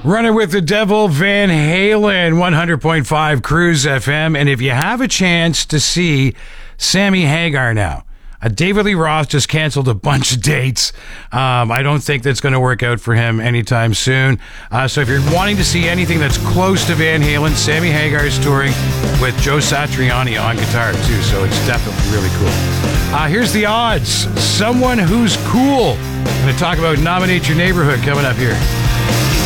Running with the Devil, Van Halen, 100.5 Cruise FM. And if you have a chance to see Sammy Hagar now, David Lee Roth just canceled a bunch of dates. I don't think that's going to work out for him anytime soon. So if you're wanting to see anything that's close to Van Halen, Sammy Hagar is touring with Joe Satriani on guitar too. So it's definitely really cool. Here's the odds. Someone who's cool. I'm going to talk about Nominate Your Neighborhood coming up here.